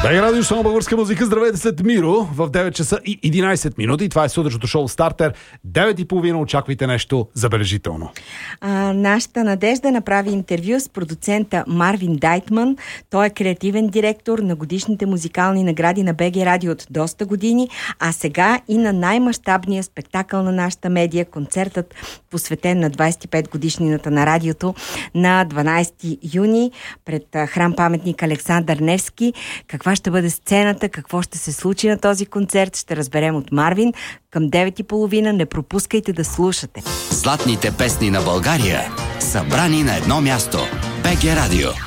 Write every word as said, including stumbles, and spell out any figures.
БГ Радио, само българска музика. Здравейте, след Миро в девет часа и единайсет минути. Това е сутрешното шоу Стартер. девет и половина очаквайте нещо забележително. А, нашата Надежда направи интервю с продуцента Марвин Дайтман. Той е креативен директор на годишните музикални награди на БГ Радио от доста години, а сега и на най-мащабния спектакъл на нашата медия, концертът, посветен на двайсет и пет годишнината на радиото на дванайсети юни пред храм паметник Александър Невски. Каква ще бъде сцената, какво ще се случи на този концерт, ще разберем от Марвин. Към девет и половина не пропускайте да слушате. Златните песни на България, събрани на едно място. БГ Радио.